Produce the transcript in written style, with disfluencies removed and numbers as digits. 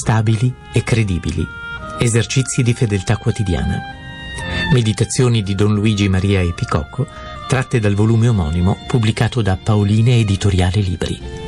stabili e credibili, esercizi di fedeltà quotidiana. Meditazioni di Don Luigi Maria Epicocco, tratte dal volume omonimo pubblicato da Paoline Editoriale Libri.